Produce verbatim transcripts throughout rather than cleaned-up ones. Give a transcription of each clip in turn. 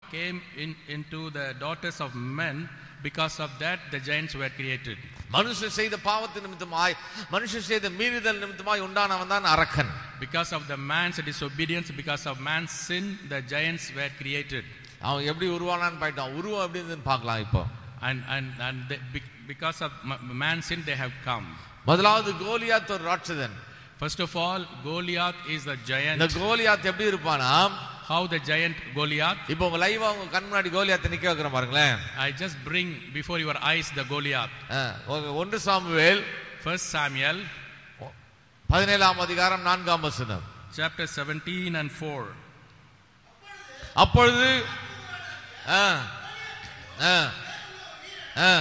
came in, into the daughters of men. Because of that, the giants were created. மனுஷன் செய்த பாவத்தின் நிமித்தமாய், மனுஷன் செய்த மீறுதல் நிமித்தமாய் உண்டானவன் தான் அரக்கன். Because of the man's disobedience, because of man's sin, the giants were created. அவன் எப்படி உருவானான்னு போயிட்டான். உருவம் எப்படி இருந்துன்னு பார்க்கலாம் இப்போ. And and and they, because of man's sin, they have come. முதலாவது கோலியாத் ஒரு ராட்சதன். First of all, Goliath is the giant. இந்த கோலியாத் எப்படி இருப்பானா? How the giant Goliath? இப்போ லைவா உங்க கண் முன்னாடி கோலியாத்தை நிக்க வைக்கிறேன் பாருங்களேன். I just bring before your eyes the Goliath. ஒன்று சாமுவேல் First Samuel பதினேழாம் அதிகாரம் நான்காம் வசனம். Chapter seventeen and four. அப்பொழுது ஆ ஆ ஆ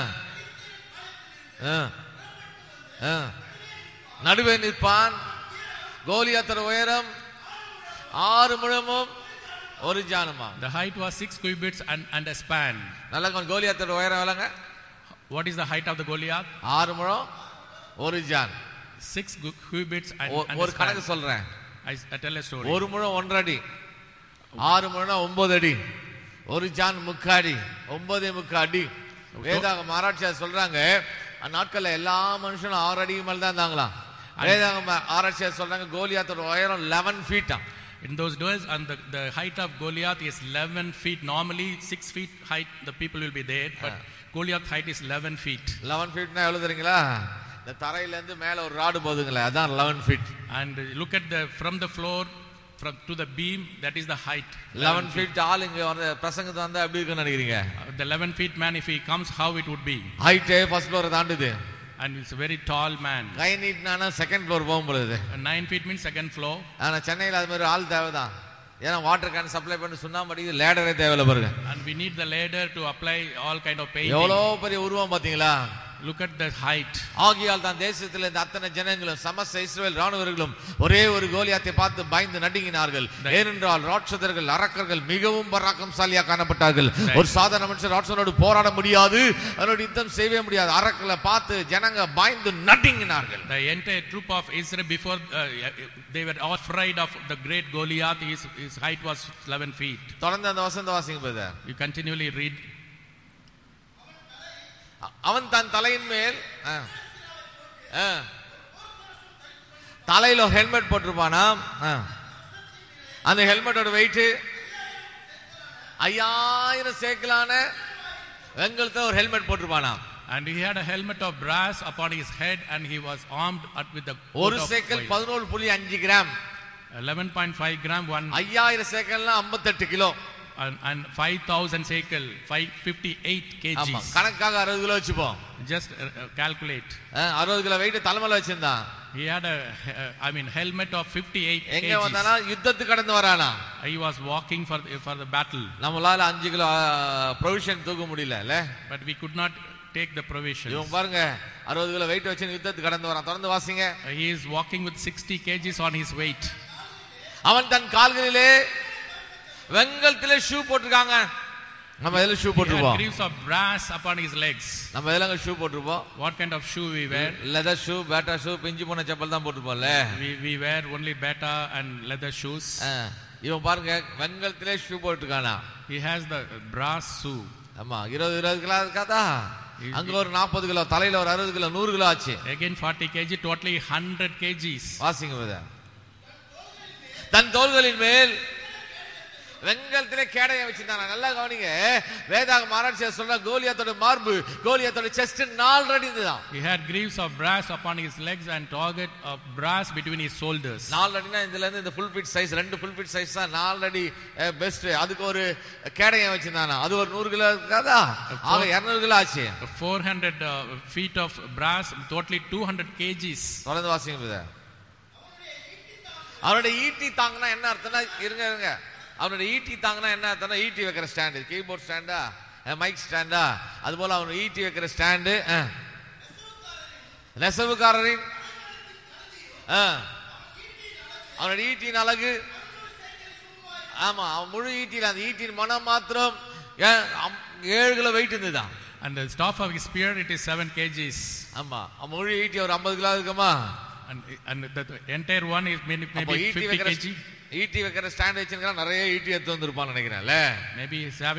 ஆ நடுவே நிற்பான். கோலியாத்தோட உயரம் ஆறு முழமும் ஒரு ஜானுமா. The height was six cubits and and a span. நல்லா கோலியாத்தோட உயரம் எவ்வளவுங்க? What is the height of the Goliath? ஆறு முழம் ஒரு John. Six cubits and and ஒரு கணக்கு சொல்றேன். I, I tell a story. ஒரு முழம் ஒன்றரை அடி, ஆறு முழம் ஒன்பது அடி, ஒரு ஜான் முக்காடி, ஒன்பது முக்காடி. வேதாகம ஆராய்ச்சியாளர் சொல்றாங்க அந்நாட்கள்ல எல்லா மனுஷனும் ஆறு அடிக்கு மேல தான் இருந்தாங்களாம். வேதாகம ஆராய்ச்சியாளர் சொல்றாங்க கோலியாத்தோட உயரம் eleven feet. In those days, and the, the height of Goliath is eleven feet. Normally, six feet height, the people will be there, but Goliath height is eleven feet. eleven feet na evlo theriyala? The தரையில இருந்து மேல ஒரு rod போகுதுங்களே, அதான் eleven feet. And look at the from the floor from to the beam, that is the height. eleven feet ஆள் இங்க வந்து பிரசங்கத்து வந்தா எப்படி இருக்குன்னு நினைக்கிறீங்க? The eleven feet man, if he comes, how it would be? Height first floor தாண்டுது. And it's a very tall man. Guy நீட்னானா second floor போகும் பொழுது. nine feet means second floor. ஆனா சென்னையில அது மாதிரி ஆள் தேவைதான். ஏன்னா வாட்டர் கேன் சப்ளை பண்ணி சுண்ணாம்பு அடிக்குது, லேடரே தேவையில்ல பாருங்க. And we need the ladder to apply all kind of painting. எவ்வளவு பெரிய உருவம் பாத்தீங்களா? Look at the height. ஆகியால் தான் தேசத்தில் இந்த அத்தனை ஜனங்களும் சமஸ்த இஸ்ரவேல் ராணுவர்களும் ஒரே ஒரு கோலியாத்தை பார்த்து பயந்து நடுங்கினார்கள். ஏனென்றால் ராட்சதர்கள் அரக்கர்கள் மிகவும் பராக்கிரமசாலியாக காணப்பட்டார்கள். ஒரு சாதாரண மனுஷன் ராட்சதனோடு போராட முடியாது, அவனோடு யுத்தம் செய்யவே முடியாது. அரக்கர்களை பார்த்து ஜனங்க பயந்து நடுங்கினார்கள். The entire troop of Israel before uh, they were afraid of the great Goliath. His, his height was eleven feet. தொடர்ந்து அந்த வசந்த வாசிங்க பிரதர். You continually read. அவன் தன் தலையின் மேல் தலையில ஹெல்மெட் போட்டிருப்பானா? அந்த ஹெல்மெட்டோட வெயிட் ஐயாயிரம் சேக்கலான வெங்கலத்தை ஒரு helmet போட்டிருப்பானா? And he had a helmet of brass upon his head, and he was armed with the ஒரு சேக்கல் பதினொன்று புள்ளி ஐந்து gram, eleven point five gram. one ஐயாயிரம் சேக்கல்னா ஐம்பத்தெட்டு kilo. And, and five thousand shekel, five fifty-eight kgs. கணக்காக அறுபது kilo வச்சுப்போம். Just uh, calculate. அறுபது கிலோ வெயிட் தலைமையில வச்சிருந்தான். He had a, uh, I mean, helmet of fifty-eight kgs. எங்க வந்தானா? யுத்தத்துக்கு கடந்து வரானா? He was walking for for the battle. நம்மளால அஞ்சு கிலோ ப்ரொவிஷன் தூக்க முடியல. But we could not take the provisions. இவன் பாருங்க அறுபது கிலோ வெயிட் வச்சு யுத்தத்துக்கு கடந்து வரான். தொடர்ந்து வாசிங்க. He is walking with sixty kgs on his weight. அவன் தன் கால்களிலே வெங்கலத்திலே ஷூ போட்டுருக்காங்க. நம்ம எதுல shoe போட்டுருப்போம்? Greaves of brass upon his legs. நம்ம எதுலங்க shoe போட்டுருப்போம்? What kind of shoe we wear? leather shoe, bata shoe, பிஞ்சு போன செப்பல் தான் போட்டுருப்போம்ல. We we wear only bata and leather shoes. இவன் பாருங்க வெங்கலத்திலே shoe போட்டுருக்கானா? He has the brass shoe. ஆமா இருபது இருபது kilo இருக்காதா? அங்க ஒரு நாற்பது கிலோ, தலையில ஒரு அறுபது கிலோ, நூறு கிலோ ஆச்சு. Again forty kg, totally one hundred kgs. வாசிங்க பிரதர். தன் தோள்களின் மேல் வெங்கலத்திலே கேடயம் வச்சிருந்தாங்க. நல்லா கவனிங்க. வேதாகம ஆராய்ச்சியாளர் சொல்ற கோலியாத்தோட மார்பு, கோலியாத்தோட செஸ்ட் நாலு அடி இருந்துதான். He had greaves of brass upon his legs and target of brass between his shoulders. நாலு அடினா இதுல இருந்து இந்த ஃபுல் ஃபிட் சைஸ், ரெண்டு ஃபுல் ஃபிட் சைஸ் தான் நாலு அடி பெஸ்ட். அதுக்கு ஒரு கேடயம் வச்சிருந்தானா? அது ஒரு நூறு கிலோ இருக்காதா? ஆக இருநூறு கிலோ ஆச்சு. four hundred uh, feet of brass, totally two hundred kgs. தொடர்ந்து வாசிங்க பிரதர். அவருடைய ஈட்டி தாங்கனா என்ன அர்த்தம்னா, இருங்க இருங்க அவனுடைய ஈட்டி தாங்கனா என்ன அர்த்தம்னா, ஈட்டி வைக்கிற ஸ்டாண்டு, கீபோர்ட் ஸ்டாண்டா, மைக் ஸ்டாண்டா, அது போல அவன் ஈட்டி வைக்கிற ஸ்டாண்டு. நெசவுக்காரரின் அவனுடைய ஈட்டியின் அழகு. ஆமா அவன் முழு ஈட்டியில் அந்த ஈட்டியின் மனம் மாத்திரம் ஏழு கிலோ வெயிட் இருந்துதான். And the staff of his spear, it is seven kgs. ஆமா அவன் முழு ஈட்டி ஒரு ஐம்பது கிலோ இருக்குமா? And, and the, the entire one is maybe, maybe fifty kg. ஈட்டி வைக்கிற ஸ்டாண்ட் வச்சிருக்கா நிறைய ஈட்டி எடுத்து வந்திருப்பான்னு நினைக்கிறேன்ல. Maybe he's having